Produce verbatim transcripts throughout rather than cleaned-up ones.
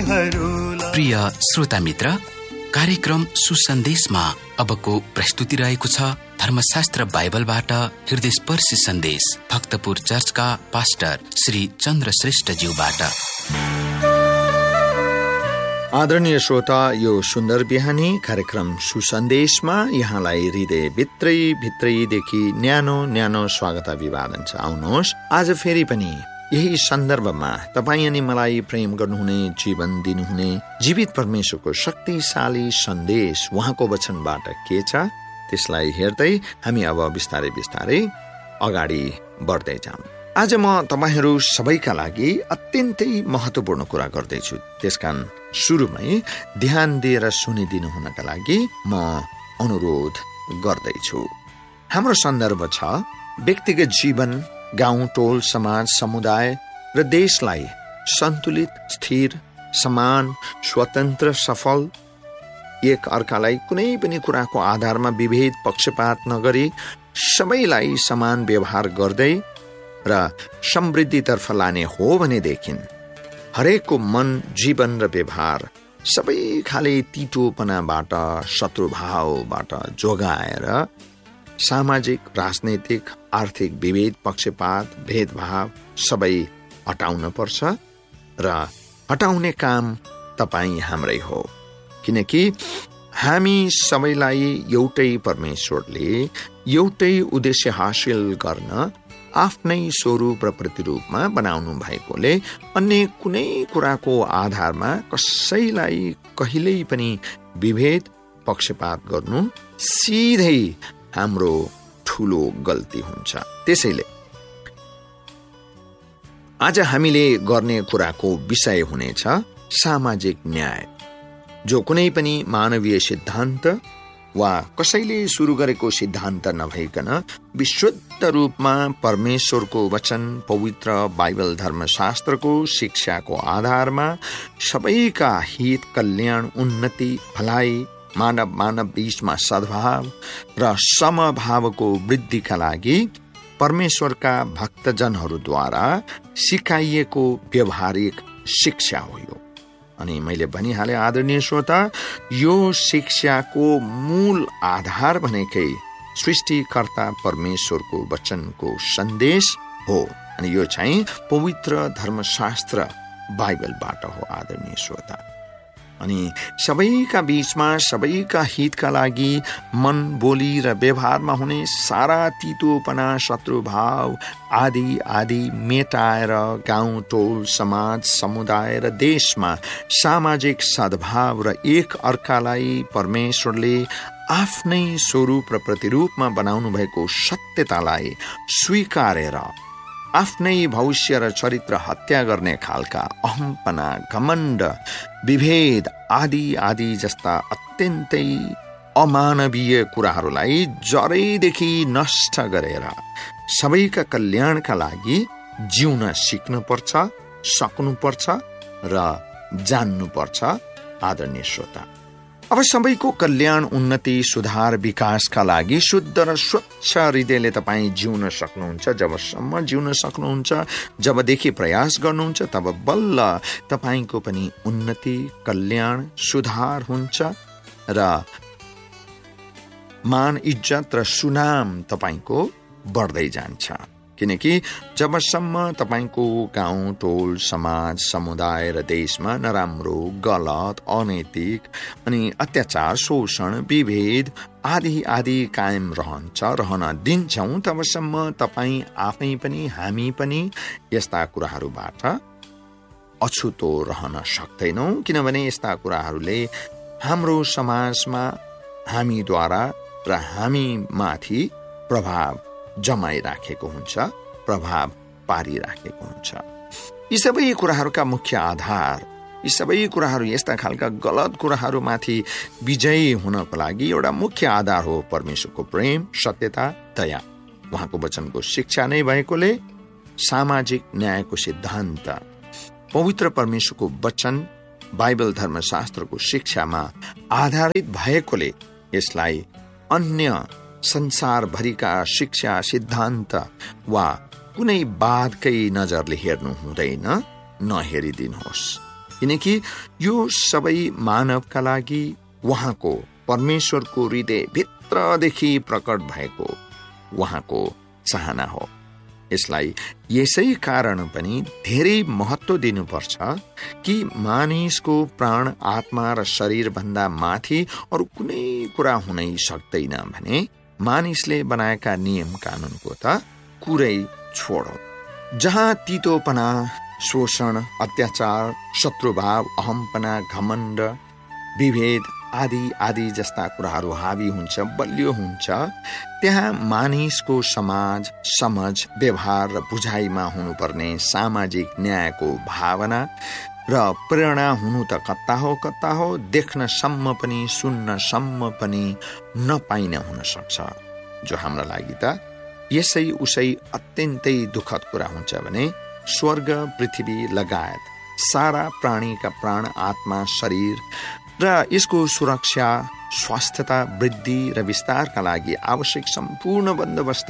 तिमीहरूलाई। प्रिय श्रोता मित्र, कार्यक्रम सुसन्देशमा अबको प्रस्तुति रहेको छ धर्मशास्त्र बाइबलबाट हृदयस्पर्शी सन्देश भक्तपुर चर्चका पास्टर श्री चन्द्र श्रेष्ठज्यूबाट। आदरणीय श्रोता, यो सुन्दर बिहानी कार्यक्रम सुसन्देशमा यहाँलाई हृदय भित्रै भित्रैदेखि न्यानो न्यानो स्वागत अभिवादन छ। आउनुहोस्, आज फेरि पनि यही सन्दर्भमा तपाईँ अनि मलाई प्रेम गर्नुहुने, जीवन दिनुहुने जीवित परमेश्वरको शक्तिशाली सन्देश उहाँको वचनबाट के छ त्यसलाई हेर्दै हामी अब बिस्तारै बिस्तारै अगाडि बढ्दै जाऊँ। आज म तपाईहरू सबैका लागि अत्यन्तै महत्वपूर्ण कुरा गर्दैछु। त्यसकारण सुरुमै ध्यान दिएर सुनिदिनु हुनका लागि म अनुरोध गर्दैछु। हाम्रो सन्दर्भ छ व्यक्तिगत जीवन, गाउँ, टोल, समाज, समुदाय र देशलाई सन्तुलित, स्थिर, समान, स्वतन्त्र, सफल, एक अर्कालाई कुनै पनि कुराको आधारमा विभेद, पक्षपात नगरी सबैलाई समान व्यवहार गर्दै र समृद्धितर्फ लाने हो भनेदेखि हरेकको मन, जीवन र व्यवहार सबै खाले तितोपनाबाट, शत्रुभावबाट जोगाएर सामाजिक, राजनैतिक, आर्थिक विभेद, पक्षपात, भेदभाव सबै हटाउन पर्छ र हटाउने काम तपाईँ हाम्रै हो। किनकि हामी सबैलाई एउटै परमेश्वरले एउटै उद्देश्य हासिल गर्न आफ्नै स्वरूप र प्रतिरूपमा बनाउनु भएकोले अन्य कुनै कुराको आधारमा कसैलाई कहिल्यै पनि विभेद, पक्षपात गर्नु सिधै हाम्रो ठुलो गल्ती हुन्छ। त्यसैले आज हामीले गर्ने कुराको विषय हुनेछ सामाजिक न्याय, जो कुनै पनि मानवीय सिद्धान्त वा कसैले सुरु गरेको सिद्धान्त नभइकन विशुद्ध रूपमा परमेश्वरको वचन, पवित्र बाइबल धर्मशास्त्रको शिक्षाको आधारमा सबैका हित, कल्याण, उन्नति, भलाइ, मानव मानव बीचमा सद्भाव र समभावको वृद्धिका लागि परमेश्वरका भक्तजनहरूद्वारा सिकाइएको व्यावहारिक शिक्षा हो यो। अनि मैले भनिहालेँ आदरणीय श्रोता, यो शिक्षाको मूल आधार भनेकै सृष्टिकर्ता परमेश्वरको वचनको सन्देश हो। अनि यो चाहिँ पवित्र धर्मशास्त्र बाइबलबाट हो आदरणीय श्रोता। अनि सबैका बीचमा सबैका हितका लागि मन, बोली र व्यवहारमा हुने सारा तितोपना, शत्रुभाव आदि आदि मेटाएर गाउँ, टोल, समाज, समुदाय र देशमा सामाजिक सद्भाव र एक अर्कालाई परमेश्वरले आफ्नै स्वरूप र प्रतिरूपमा बनाउनु भएको सत्यतालाई स्वीकारेर आफ्नै भविष्य र चरित्र हत्या गर्ने खालका अहम्पना, घमण्ड, विभेद आदि आदि जस्ता अत्यन्तै अमानवीय कुराहरूलाई जरैदेखि नष्ट गरेर सबैका कल्याणका लागि जिउन सिक्नुपर्छ, सक्नुपर्छ र जान्नुपर्छ आदरणीय श्रोता। अब सबैको कल्याण, उन्नति, सुधार, विकासका लागि शुद्ध र स्वच्छ हृदयले तपाईँ जिउन सक्नुहुन्छ। जबसम्म जिउन सक्नुहुन्छ, जबदेखि प्रयास गर्नुहुन्छ, तब बल्ल तपाईँको पनि उन्नति, कल्याण, सुधार हुन्छ र मान, इज्जत र सुनाम तपाईँको बढ्दै जान्छ। किनकि जबसम्म तपाईँको गाउँ, टोल, समाज, समुदाय र देशमा नराम्रो, गलत, अनैतिक अनि अत्याचार, शोषण, विभेद आदि आदि कायम रहन्छ, रहन दिन्छौँ, तबसम्म तपाईँ आफै पनि हामी पनि यस्ता कुराहरूबाट अछुतो रहन सक्दैनौँ। किनभने यस्ता कुराहरूले हाम्रो समाजमा हामीद्वारा र हामी माथि प्रभाव जमाइराखेको हुन्छ, प्रभाव पारिराखेको हुन्छ। यी सबै कुराहरूका मुख्य आधार, यी सबै कुराहरू, यस्ता खालका गलत कुराहरूमाथि विजयी हुनको लागि एउटा मुख्य आधार हो परमेश्वरको प्रेम, सत्यता, दया, उहाँको वचनको शिक्षा नै भएकोले सामाजिक न्यायको सिद्धान्त पवित्र परमेश्वरको वचन, बाइबल धर्मशास्त्रको शिक्षामा आधारित भएकोले यसलाई अन्य संसारभरिका शिक्षा, सिद्धान्त वा कुनै बादकै नजरले हेर्नु हुँदैन, नहेरिदिनुहोस्। किनकि यो सबै मानवका लागि उहाँको परमेश्वरको हृदय भित्रदेखि प्रकट भएको उहाँको चाहना हो। यसलाई यसै कारण पनि धेरै महत्त्व दिनुपर्छ कि मानिसको प्राण, आत्मा र शरीर भन्दा माथि अरू कुनै कुरा हुनै सक्दैन भने मानिसले बनाएका नियम कानुनको त कुरै छोडो। जहाँ तीतोपना, शोषण, अत्याचार, शत्रुभाव, अहमपना, घमण्ड, विभेद आदि आदि जस्ता कुराहरू हावी हुन्छ, बलियो हुन्छ, त्यहाँ मानिसको समाज, समझ, व्यवहार र बुझाइमा हुनुपर्ने सामाजिक न्यायको भावना र प्रेरणा हुनु त कता हो कता हो, देख्न सम्म पनि सुन्न सम्म पनि नपाइन हुन सक्छ। जो हाम्रो लागि त यसै उसै अत्यन्तै दुःखद कुरा हुन्छ भने स्वर्ग, पृथ्वी लगायत सारा प्राणीका प्राण, आत्मा, शरीर र यसको सुरक्षा, स्वास्थ्यता, वृद्धि र विस्तारका लागि आवश्यक सम्पूर्ण बन्दोबस्त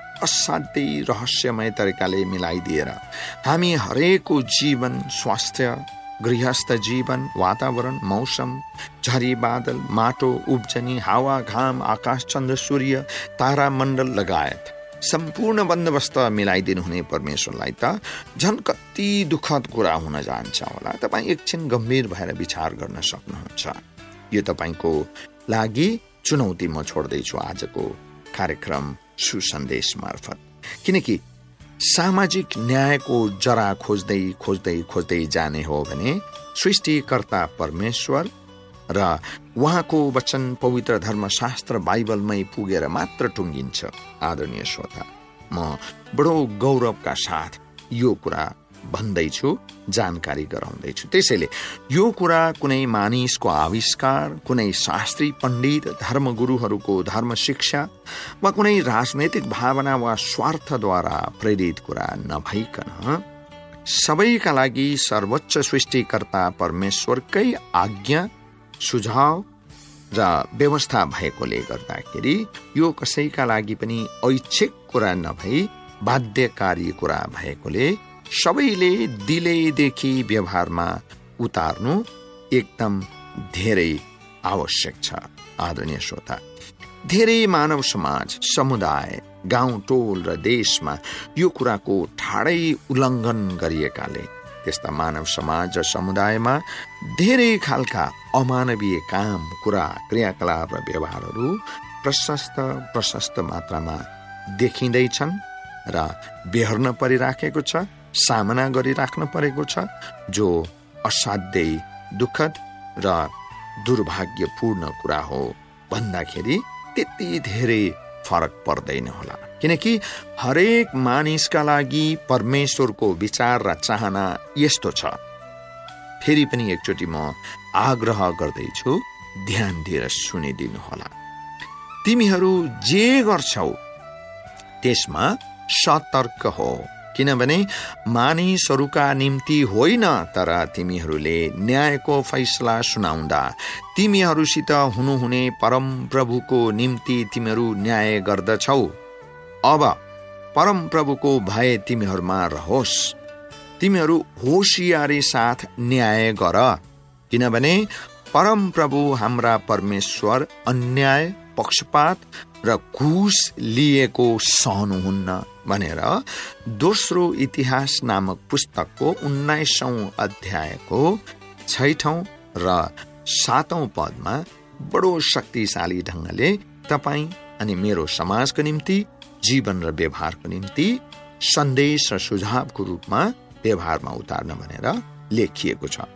असाध्यै रहस्यमय तरिकाले मिलाइदिएर हामी हरेकको जीवन, स्वास्थ्य, गृहस्थ जीवन, वातावरण, मौसम, झरी बादल, माटो, उब्जनी, हावा, घाम, आकाश, चन्द्र, सूर्य, तारा मण्डल लगायत सम्पूर्ण बन्दोबस्त मिलाइदिनु हुने परमेश्वरलाई त झन् कति दुःखद कुरा हुन जान्छ होला। तपाईँ एकछिन गम्भीर भएर विचार गर्न सक्नुहुन्छ। यो तपाईँको लागि चुनौती म छोड्दैछु आजको कार्यक्रम सुसन्देश मार्फत, किनकि सामाजिक न्यायको जरा खोज्दै खोज्दै खोज्दै जाने हो भने सृष्टिकर्ता परमेश्वर र उहाँको वचन पवित्र धर्मशास्त्र बाइबलमै पुगेर मात्र टुङ्गिन्छ। आदरणीय श्रोता, म बडो गौरवका साथ यो कुरा भन्दैछु, जानकारी गराउँदैछु। त्यसैले यो कुरा कुनै मानिसको आविष्कार, कुनै शास्त्री, पण्डित, धर्मगुरुहरूको धर्म शिक्षा वा कुनै राजनैतिक भावना वा स्वार्थद्वारा प्रेरित कुरा नभइकन सबैका लागि सर्वोच्च सृष्टिकर्ता परमेश्वरकै आज्ञा, सुझाव र व्यवस्था भएकोले गर्दाखेरि यो कसैका लागि पनि ऐच्छिक कुरा नभई बाध्यकारी कुरा भएकोले सबैले दिलैदेखि व्यवहारमा उतार्नु एकदम धेरै आवश्यक छ। आदरणीय श्रोता, धेरै मानव समाज, समुदाय, गाउँ, टोल र देशमा यो कुराको ठाडै उल्लङ्घन गरिएकाले त्यस्ता मानव समाज र समुदायमा धेरै खालका अमानवीय काम, कुरा, क्रियाकलाप र व्यवहारहरू प्रशस्त प्रशस्त मात्रामा देखिँदैछन् र बेहोर्न परिराखेको छ, सामना गरिराख्न परेको छ, जो असाध्यै दुःखद र दुर्भाग्यपूर्ण कुरा हो भन्दाखेरि त्यति धेरै फरक पर्दैन होला। किनकि हरेक मानिसका लागि परमेश्वरको विचार र चाहना यस्तो छ। फेरि पनि एकचोटि म आग्रह गर्दैछु, ध्यान दिएर सुनिदिनु होला। तिमीहरू जे गर्छौ त्यसमा सतर्क हो, किनभने मानिसहरूका निम्ति होइन, तर तिमीहरूले न्यायको फैसला सुनाउँदा तिमीहरूसित हुनुहुने परमप्रभुको निम्ति तिमीहरू न्याय गर्दछौ। अब परमप्रभुको भय तिमीहरूमा रहोस्। तिमीहरू होशियारी साथ न्याय गर, किनभने परमप्रभु हाम्रा परमेश्वर अन्याय, पक्षपात र घुस लिएको सहनुहुन्न भनेर दोस्रो इतिहास नामक पुस्तकको उन्नाइसौं अध्यायको छैठौं र सातौं पदमा बडो शक्तिशाली ढङ्गले तपाईँ अनि मेरो समाजको निम्ति, जीवन र व्यवहारको निम्ति सन्देश र सुझावको रूपमा व्यवहारमा उतार्न भनेर लेखिएको छ।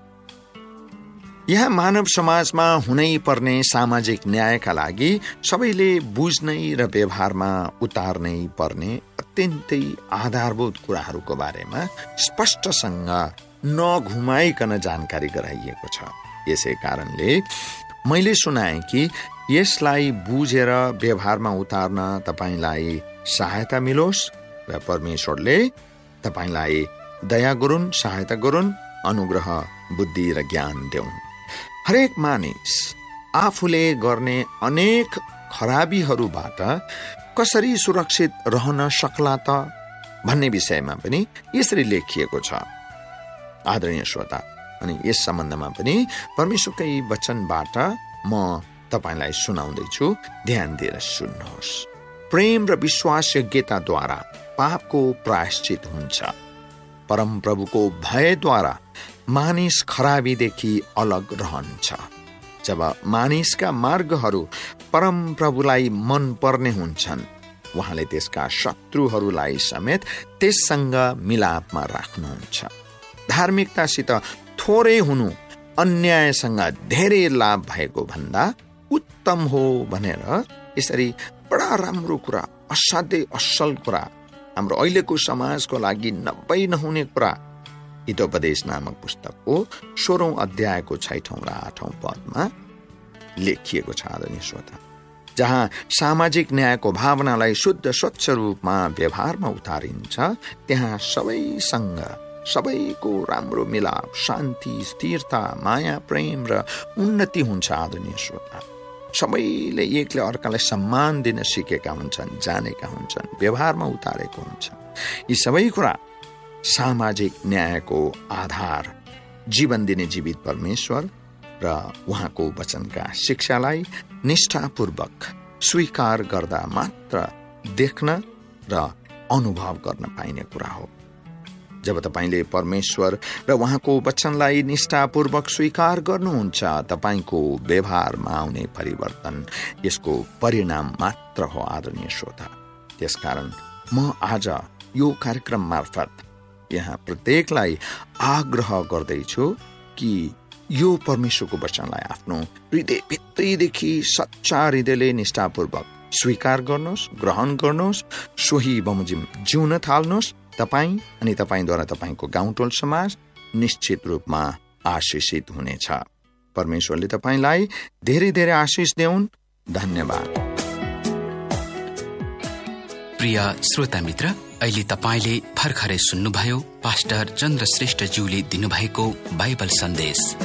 यहाँ मानव समाजमा हुनै पर्ने सामाजिक न्यायका लागि सबैले बुझ्नै र व्यवहारमा उतार्नै पर्ने अत्यन्तै आधारभूत कुराहरूको बारेमा स्पष्टसँग नघुमाइकन जानकारी गराइएको छ। यसै कारणले मैले सुनाएँ कि यसलाई बुझेर व्यवहारमा उतार्न तपाईलाई सहायता मिलोस् र परमेश्वरले तपाईलाई दया गरून्, सहायता गरून्, अनुग्रह, बुद्धि र ज्ञान देऊन्। हरेक मानिस आफूले गर्ने अनेक खराबीहरूबाट कसरी सुरक्षित रहन सक्ला त भन्ने विषयमा पनि यसरी लेखिएको छ। आदरणीय श्रोता, अनि यस सम्बन्धमा पनि परमेश्वरकै वचनबाट म तपाईलाई सुनाउँदैछु, ध्यान दिएर सुन्नुहोस्। प्रेम र विश्वास योग्यताद्वारा पापको प्रायश्चित हुन्छ। परमप्रभुको भयद्वारा मानिस खराबीदेखि अलग रहन्छ। जब मानिसका मार्गहरू परमप्रभुलाई मन पर्ने हुन्छन्, उहाँले त्यसका शत्रुहरूलाई समेत त्यससँग मिलापमा राख्नुहुन्छ। धार्मिकतासित थोरै हुनु अन्यायसँग धेरै लाभ भएको भन्दा उत्तम हो भनेर यसरी बडा राम्रो कुरा, असाध्यै असल कुरा, हाम्रो अहिलेको समाजको लागि नब्बै नहुने कुरा हितोपदेश नामक पुस्तकको सोह्रौं अध्यायको छैठौं र आठौं पदमा लेखिएको छ। आदरणीय श्रोता, जहाँ सामाजिक न्यायको भावनालाई शुद्ध स्वच्छ रूपमा व्यवहारमा उतारिन्छ, त्यहाँ सबैसँग सबैको राम्रो मिलाप, शान्ति, स्थिरता, माया, प्रेम र उन्नति हुन्छ। आदरणीय श्रोता, सबैले एकले अर्कालाई सम्मान दिन सिकेका हुन्छन्, जानेका हुन्छन्, व्यवहारमा उतारेको हुन्छ। यी सबै कुरा सामाजिक न्यायको आधार जीवन दिने जीवित परमेश्वर र उहाँको वचनका शिक्षालाई निष्ठापूर्वक स्वीकार गर्दा मात्र देख्न र अनुभव गर्न पाइने कुरा हो। जब तपाईले परमेश्वर र उहाँको वचनलाई निष्ठापूर्वक स्वीकार गर्नुहुन्छ, तपाईको व्यवहारमा आउने परिवर्तन यसको परिणाम मात्र हो। आदरणीय श्रोता, त्यसकारण म आज यो कार्यक्रम मार्फत यहाँ प्रत्येकलाई आग्रह गर्दैछु कि यो परमेश्वरको वचनलाई आफ्नो हृदयभित्रैदेखि सच्चा हृदयले निष्ठापूर्वक स्वीकार गर्नुहोस्, ग्रहण गर्नुहोस्, सोही बमोजिम जिउन थाल्नुहोस्। तपाईँ अनि तपाईँद्वारा तपाईँको गाउँटोल समाज निश्चित रूपमा आशिषित हुनेछ। परमेश्वरले तपाईँलाई धेरै धेरै आशिष देऊन्। धन्यवाद। प्रिय श्रोता मित्र, अहिले तपाईले भर्खरै सुन्नुभयो पास्टर चन्द्र श्रेष्ठज्यूले दिनुभएको बाइबल सन्देश।